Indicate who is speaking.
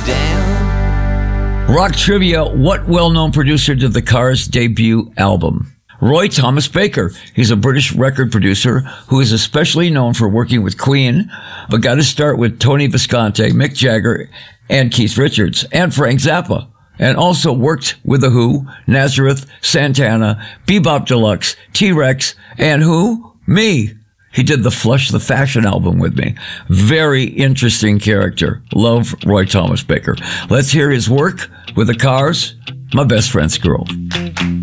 Speaker 1: down.
Speaker 2: Rock trivia, what well-known producer did the Cars' debut album? Roy Thomas Baker. He's a British record producer who is especially known for working with Queen, but got his start with Tony Visconti, Mick Jagger, and Keith Richards, and Frank Zappa, and also worked with The Who, Nazareth, Santana, Bebop Deluxe, T-Rex, and who? Me. He did the Flush the Fashion album with me. Very interesting character. Love Roy Thomas Baker. Let's hear his work with the Cars, My Best Friend's Girl.